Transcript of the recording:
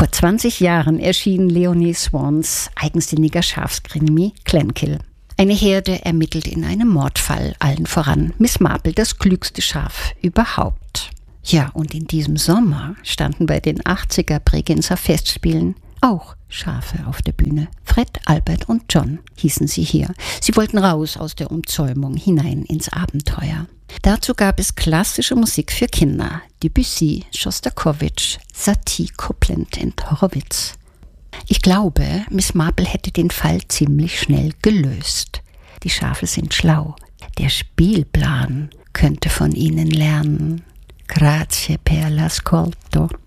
Vor 20 Jahren erschien Leonie Swans eigensinniger Schafskrimi Glenkill. Eine Herde ermittelt in einem Mordfall, allen voran Miss Marple, das klügste Schaf überhaupt. Ja, und in diesem Sommer standen bei den 80er Bregenzer Festspielen auch Schafe auf der Bühne. Fred, Albert und John hießen sie hier. Sie wollten raus aus der Umzäumung hinein ins Abenteuer. Dazu gab es klassische Musik für Kinder. Debussy, Schostakowitsch, Satie, Copland und Horowitz. Ich glaube, Miss Marple hätte den Fall ziemlich schnell gelöst. Die Schafe sind schlau. Der Spielplan könnte von ihnen lernen. Grazie per l'ascolto.